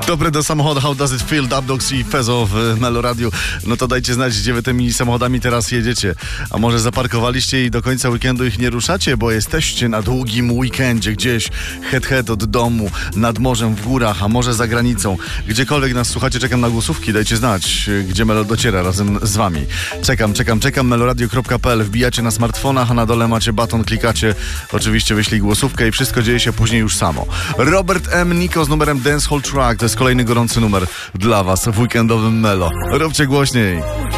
Dobry do samochodu, How Does It Feel, Dubdogs i Fezo w Melo Radio. No to dajcie znać, gdzie wy tymi samochodami teraz jedziecie. A może zaparkowaliście i do końca weekendu ich nie ruszacie, bo jesteście na długim weekendzie gdzieś head od domu, nad morzem, w górach, a może za granicą. Gdziekolwiek nas słuchacie, czekam na głosówki, dajcie znać, gdzie Melo dociera razem z wami. Czekam, meloradio.pl, wbijacie na smartfonach, a na dole macie baton, klikacie, oczywiście wyślij głosówkę i wszystko dzieje się później już samo. Robert M. Niko z numerem Dancehall Track, to jest kolejny gorący numer dla was w weekendowym Melo. Róbcie głośniej.